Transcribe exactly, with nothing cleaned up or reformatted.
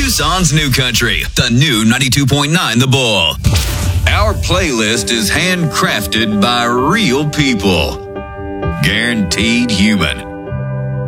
Tucson's New Country, the new ninety-two point nine The Bull. Our playlist is handcrafted by real people. Guaranteed human.